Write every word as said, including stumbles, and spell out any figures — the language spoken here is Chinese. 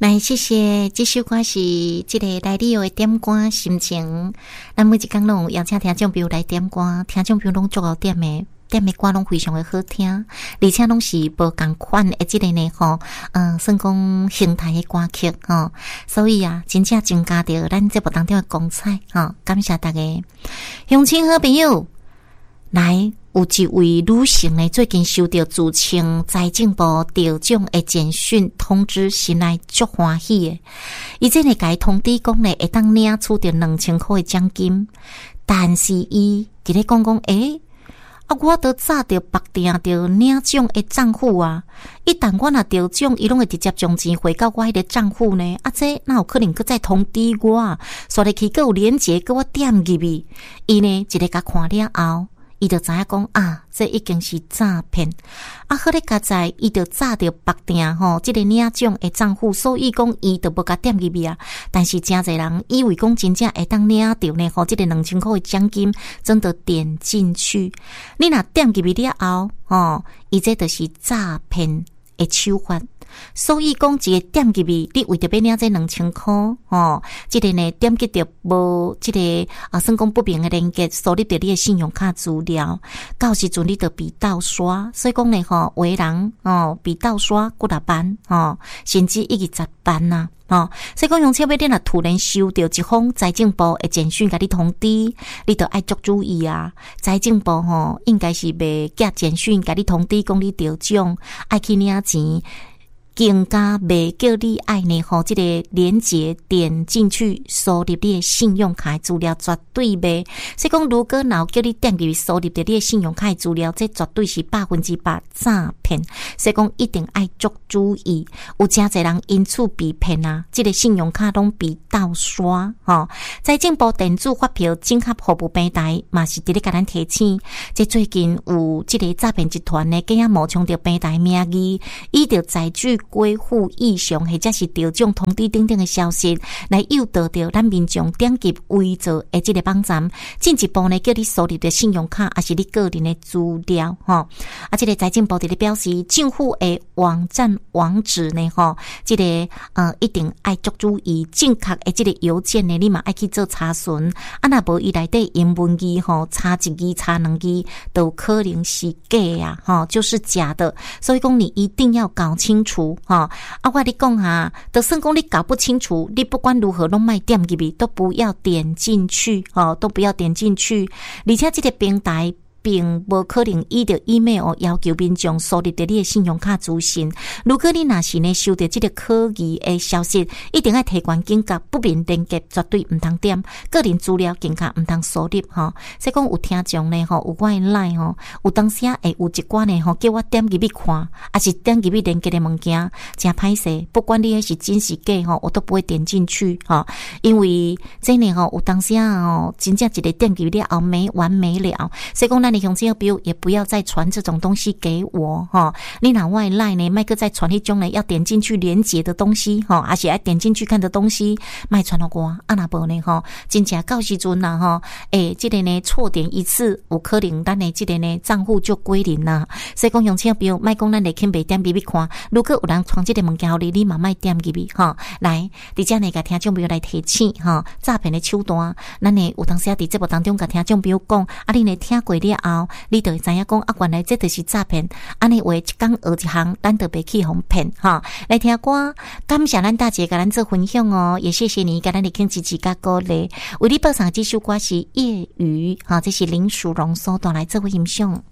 来，谢谢。这首歌是这个来旅游的点歌心情。咱每一天拢邀请听众朋友来点歌，听众朋友拢足够点的。点的歌拢非常的好听，而且拢是无同款的这个呢吼，嗯，算讲形态的歌曲吼，所以啊，真正增加着咱节目当中的光彩吼。感谢大家，乡亲好朋友，来有一位女性呢，最近收到自称财政部调奖的简讯通知，心内足欢喜的。伊真呢甲伊通知讲呢，会当领取着两千块的奖金，但是伊伫咧讲讲诶。啊，我都早着绑定着领奖的账户啊！一旦我若得奖，伊拢会直接将钱汇到我迄个账户呢。啊，这哪有可能搁再通知我啊？刷入去搁有连结，搁我点入去，伊呢一个甲看了后，伊就知影讲啊，这已经是诈骗。啊，好咧，加在伊就早着绑定吼，即、这个领奖的账户，所以讲伊就无甲点入去啊。但是真侪人以为讲真正会当领到呢，吼，即、这个两千块的奖金，真的点进去，你若点入去了后，吼，伊这就是诈骗的手法。所以讲，一个点入去，你为着要领这两千块，哦，这个呢点击着无这个啊，算讲不明的连接，输入着你的信用卡资料，到时阵你就被盗刷。所以讲呢，吼，有的人哦被盗刷几十万，哦，甚至一二十万呐。哦，所以讲，用车要你若突然收到一封财政部的简讯，甲你通知，你就爱足注意啊！财政部吼，应该是袂寄简讯甲你通知，讲你得奖，爱去领钱。更加袂叫你爱呢吼，这个连结点进去输入你的信用卡资料，绝对袂。所以讲，如果若叫你点入去输入着你的信用卡资料，这绝对是百分之百诈骗。所以讲，一定爱足注意，有真侪人因此被骗啊！这个信用卡拢被盗刷吼。财政部电子发票整合服务平台嘛是伫咧甲咱提醒，这最近有这个诈骗集团呢，竟然冒充着平台名义，以着载具归户异常或者是得奖通知等等的消息，来诱导着咱民众点击伪造的这个网站，进一步呢叫你输入的信用卡，还是你个人的资料吼。啊，这个财政部伫咧表示，政府的网站网址呢吼，这个呃一定爱足注意，正确的这个邮件呢，你嘛爱去做查询。啊，若无伊内底英文字吼，查一字查两字，都可能是假啊，吼，就是假的。所以讲，你一定要搞清楚。哈、哦，啊，我你讲哈，就算讲你搞不清楚，你不管如何拢卖点入去，都不要点进去，哦，都不要点进去，而且这个平台。并无可能依着 email 要求民众输入着你的信用卡资讯。如果你若是呢收到这个可疑的消息，一定要提悬警觉，不明连接绝对唔通点，个人资料更加唔通输入吼。所以讲有听众呢吼，有我的 line 吼，有当时啊会有一寡呢吼，叫我点入去看，还是点入去连接的物件，真歹势。不管你是真是假吼，我都不会点进去吼，因为这呢吼有当时啊吼，真正一个点入了后没完没了。所以讲咱。你乡亲朋友也不要再传这种东西给我哈，你哪外赖呢？麦克再传一种呢，要点进去连结的东西哈，而且要点进去看的东西，卖传到我啊那无呢哈，真正到时阵呐哈，诶，这个呢错点一次，有可能咱的这个呢账户就归零啦。所以讲乡亲朋友，卖讲咱来肯别点入去看，如果有人传这个物件互你，你嘛卖点入去哈。来，伫遮呢甲听众朋友来提醒哈，诈骗的手段，咱呢有当时啊伫节目当中甲听众朋友讲，啊你呢听过了。后，你就会知影讲啊，原来这就是诈骗。安尼话一讲学一项，咱就别去互骗哈。来听歌，感谢咱大姐甲咱做分享哦，也谢谢你甲咱的听支持甲鼓励。为你播上这首歌是《夜雨》哈，这是林淑荣所带来做欣赏。